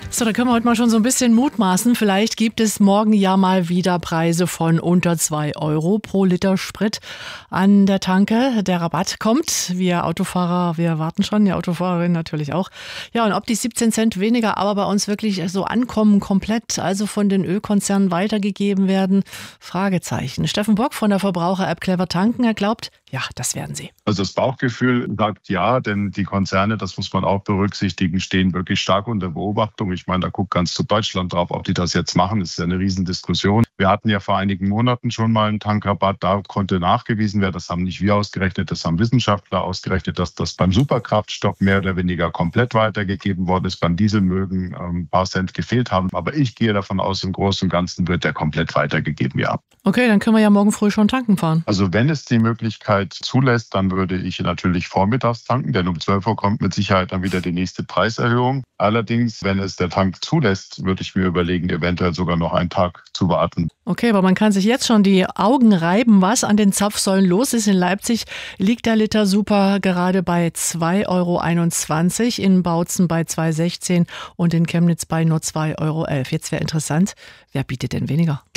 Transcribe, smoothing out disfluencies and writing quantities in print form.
So, da können wir heute mal schon so ein bisschen mutmaßen. Vielleicht gibt es morgen ja mal wieder Preise von unter 2 Euro pro Liter Sprit an der Tanke. Der Rabatt kommt. Wir Autofahrer, wir warten schon, die Autofahrerin natürlich auch. Ja, und ob die 17 Cent weniger aber bei uns wirklich so ankommen, komplett, also von den Ölkonzernen weitergegeben werden, Fragezeichen. Steffen Bock von der Verbraucher-App Clever Tanken, er glaubt, ja, das werden sie. Also das Bauchgefühl sagt ja, denn die Konzerne, das muss man auch berücksichtigen, stehen wirklich stark unter Beobachtung. Ich meine, da guckt ganz zu Deutschland drauf, ob die das jetzt machen. Das ist ja eine Riesendiskussion. Wir hatten ja vor einigen Monaten schon mal einen Tankrabatt. Da konnte nachgewiesen werden, das haben nicht wir ausgerechnet, das haben Wissenschaftler ausgerechnet, dass das beim Superkraftstoff mehr oder weniger komplett weitergegeben worden ist. Beim Diesel mögen ein paar Cent gefehlt haben. Aber ich gehe davon aus, im Großen und Ganzen wird der komplett weitergegeben, ja. Okay, dann können wir ja morgen früh schon tanken fahren. Also wenn es die Möglichkeit zulässt, dann würde ich natürlich vormittags tanken, denn um 12 Uhr kommt mit Sicherheit dann wieder die nächste Preiserhöhung. Allerdings, wenn es der Tank zulässt, würde ich mir überlegen, eventuell sogar noch einen Tag zu warten. Okay, aber man kann sich jetzt schon die Augen reiben, was an den Zapfsäulen los ist. In Leipzig liegt der Liter Super gerade bei 2,21 €, in Bautzen bei 2,16 € und in Chemnitz bei nur 2,11 €. Jetzt wäre interessant, wer bietet denn weniger?